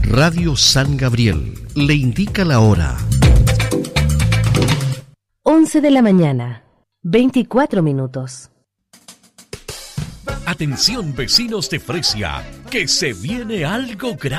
Radio San Gabriel le indica la hora. 11 de la mañana, 24 minutos. Atención vecinos de Fresia, que se viene algo grande.